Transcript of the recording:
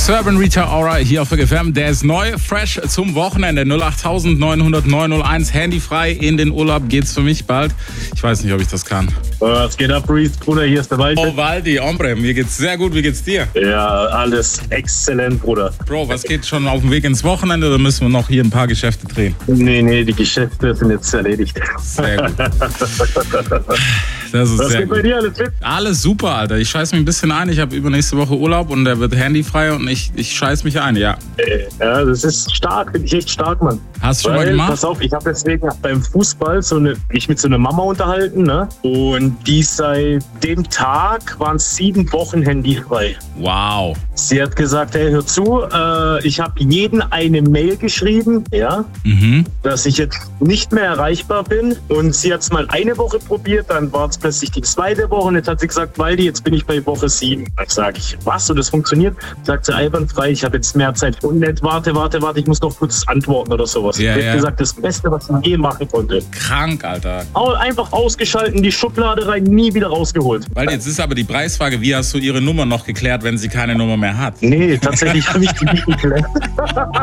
Urban Rita Ora hier auf FM. Der ist neu, fresh zum Wochenende. 08000 900 901. Handyfrei in den Urlaub geht's für mich bald. Ich weiß nicht, ob ich das kann. Was geht ab, Reese? Bruder, hier ist der Waldi. Oh, Waldi, Hombre, mir geht's sehr gut. Wie geht's dir? Ja, alles exzellent, Bruder. Bro, was geht schon auf dem Weg ins Wochenende oder müssen wir noch hier ein paar Geschäfte drehen? Nee, die Geschäfte sind jetzt erledigt. Sehr gut. Das ist Was sehr geht bei gut. dir? Alles fit? Alles super, Alter. Ich scheiß mich ein bisschen ein. Ich habe übernächste Woche Urlaub und der wird handyfrei und ich scheiß mich ein, ja. Ja, das ist stark. Finde ich echt stark, Mann. Hast du schon mal gemacht? Pass auf, ich habe deswegen beim Fußball mich mit so einer Mama unterhalten, ne? Und die seit dem Tag waren 7 Wochen handyfrei. Wow. Sie hat gesagt, hey, hör zu, ich habe jeden eine Mail geschrieben, ja, dass ich jetzt nicht mehr erreichbar bin. Und sie hat es mal eine Woche probiert, dann war es plötzlich die zweite Woche und jetzt hat sie gesagt, Waldi, jetzt bin ich bei Woche 7. Dann sage ich, was? Und das funktioniert? Sagt sie, einwandfrei, ich habe jetzt mehr Zeit. Und nicht, warte, ich muss noch kurz antworten oder sowas. Ja, ich habe gesagt, das Beste, was ich je machen konnte. Krank, Alter. Einfach ausgeschalten, die Schublade rein, nie wieder rausgeholt. Weil jetzt ist aber die Preisfrage, wie hast du ihre Nummer noch geklärt, wenn sie keine Nummer mehr hat? Nee, tatsächlich habe ich die nicht geklärt.